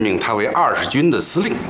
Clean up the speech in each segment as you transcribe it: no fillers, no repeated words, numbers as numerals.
命他为20军的司令。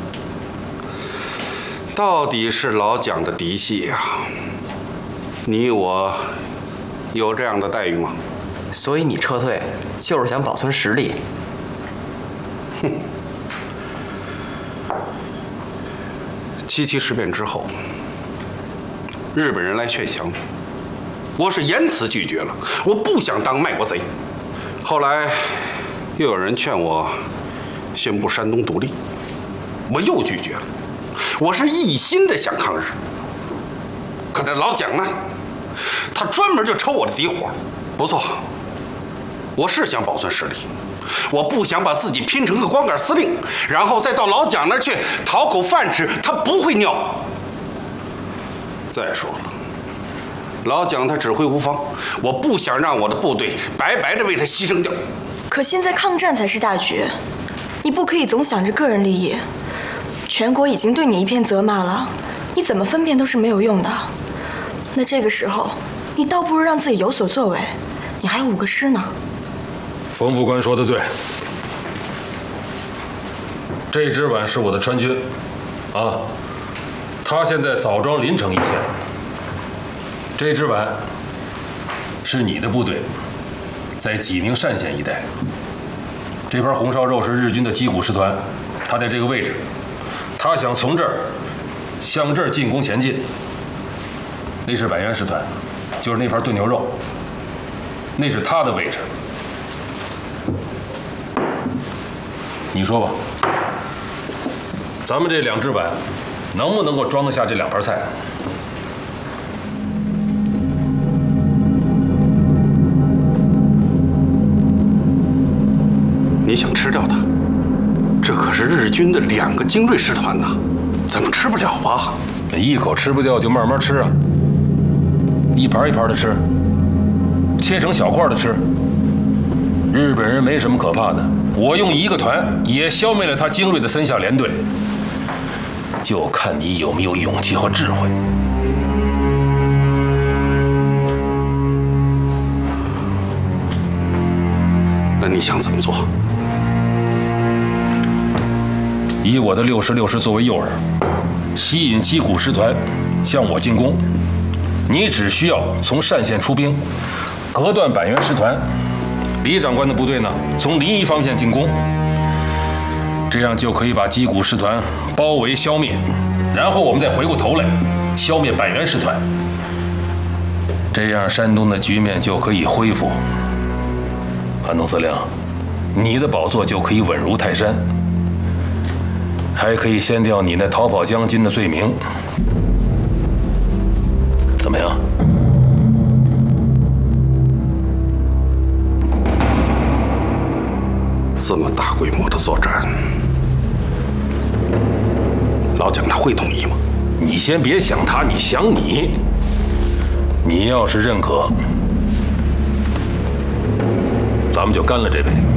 到底是老蒋的嫡系呀，你我有这样的待遇吗？ 所以你撤退就是想保存实力。 哼。77事变之后，日本人来劝降，我是严词拒绝了，我不想当卖国贼。后来又有人劝我宣布山东独立，我又拒绝了。我是一心的想抗日，可这老蒋呢，他专门就抽我的底火。不错，我是想保存实力，我不想把自己拼成个光杆司令，然后再到老蒋那儿去讨口饭吃，他不会尿。再说了，老蒋他指挥无方，我不想让我的部队白白的为他牺牲掉。 可现在抗战才是大局，你不可以总想着个人利益。全国已经对你一片责骂了，你怎么分辨都是没有用的。那这个时候，你倒不如让自己有所作为。你还有5个师呢。 冯副官说的对，这支皖是我的川军，啊，他现在枣庄临城一线。这支皖是你的部队，在济宁单县一带。这盘红烧肉是日军的矶谷师团，他在这个位置。他想从这儿向这儿进攻前进，那是百元师团，就是那盘炖牛肉，那是他的位置。你说吧，咱们这2支碗能不能够装得下这2盘菜？ 你想吃掉它？这可是日军的2个精锐师团呐，怎么吃不了吧？ 一口吃不掉就慢慢吃啊，一盘一盘的吃，切成小块的吃。日本人没什么可怕的，我用1个团也消灭了他精锐的3下联队，就看你有没有勇气和智慧。 那你想怎么做？ 以我的66师作为诱饵，吸引矶谷师团向我进攻。你只需要从单县出兵，隔断百元师团。李长官的部队呢，从临沂方向进攻，这样就可以把矶谷师团包围消灭。然后我们再回过头来消灭百元师团，这样山东的局面就可以恢复。韩东司令，你的宝座就可以稳如泰山。还可以掀掉你那逃跑将军的罪名，怎么样？ 这么大规模的作战，老蒋他会同意吗？ 你先别想他，你想你。你要是认可，咱们就干了这杯。